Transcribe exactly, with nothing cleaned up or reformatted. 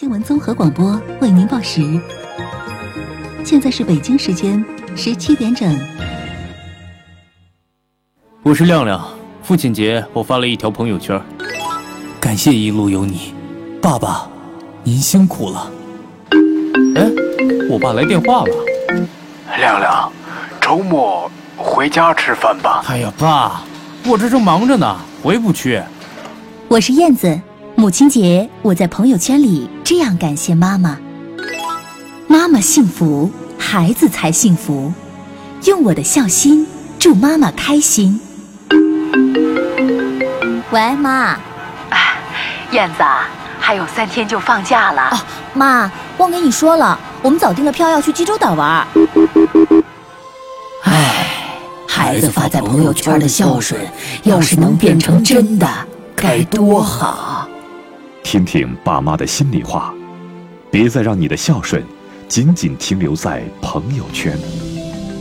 新闻综合广播为您报时，现在是北京时间十七点整。 我是亮亮，父亲节我发了一条朋友圈， 感谢一路有你，爸爸，您辛苦了。 哎，我爸来电话了。 亮亮，周末回家吃饭吧。 哎呀，爸，我这正忙着呢，回不去。 我是燕子，母亲节我在朋友圈里这样感谢妈妈：妈妈幸福，孩子才幸福。用我的孝心祝妈妈开心。 喂，妈。 哎，燕子，还有三天就放假了。 啊，妈，忘跟你说了，我们早订了票要去济州岛玩。 唉，孩子发在朋友圈的孝顺，要是能变成真的，该多好。 听听爸妈的心里话，别再让你的孝顺仅仅停留在朋友圈。